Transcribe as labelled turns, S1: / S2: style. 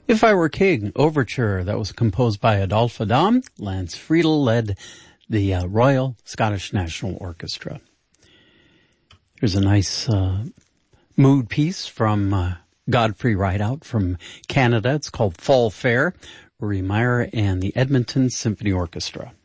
S1: If I Were King, Overture, that was composed by Adolphe Adam. Lance Friedel led the Royal Scottish National Orchestra. Here's a nice mood piece from Godfrey Rideout from Canada. It's called Fall Fair, Rory Meyer and the Edmonton Symphony Orchestra.